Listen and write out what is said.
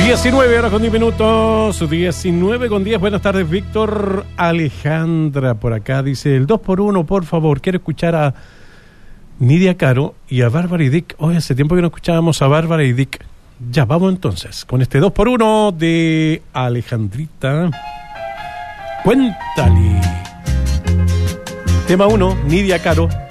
19 horas con 10 minutos, 19 con 10. Buenas tardes, Víctor. Alejandra por acá dice: el 2x1, por favor. Quiero escuchar a Nidia Caro y a Bárbara y Dick. Hoy hace tiempo que no escuchábamos a Bárbara y Dick. Ya, vamos entonces con este 2x1 de Alejandrita. Cuéntale. Tema 1, Nidia Caro.